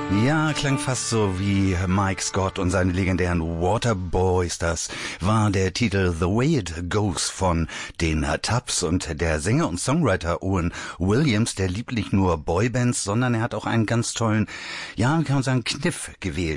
Ja, klang fast so wie Mike Scott und seine legendären Waterboys. Das war der Titel The Way It Goes von den Tubbs, und der Sänger und Songwriter Owen Williams, der liebt nicht nur Boybands, sondern er hat auch einen ganz tollen, ja, wie kann man sagen, Kniff gewählt.